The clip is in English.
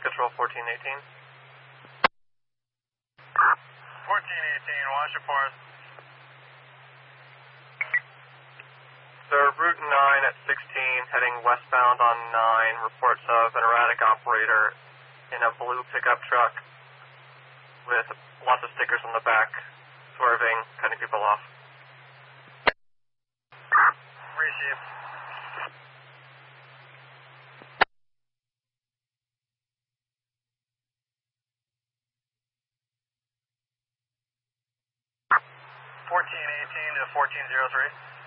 Control 1418. 1418, watch your port. Sir, Route 9 at 16, heading westbound on 9, reports of an erratic operator in a blue pickup truck with lots of stickers on the back, swerving, cutting people off. Receive. (1418 to 1403).